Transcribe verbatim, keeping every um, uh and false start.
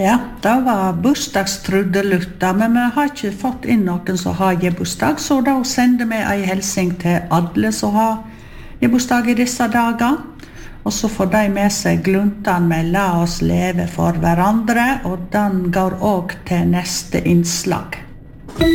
Ja, det var bursdagstrudelutta, men vi har ikke fått inn noen som har gebursdag, så da sender vi en hilsing til alle som har gebursdag i disse dager. Og så får de med seg gluntan med La oss leve for hverandre, og den går også til neste innslag.